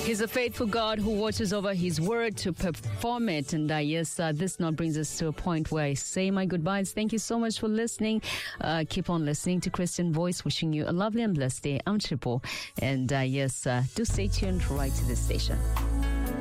He's a faithful God who watches over his word to perform it. And yes, this now brings us to a point where I say my goodbyes. Thank you so much for listening. Keep on listening to Christian Voice. Wishing you a lovely and blessed day. I'm Chipo. And yes, do stay tuned right to this station.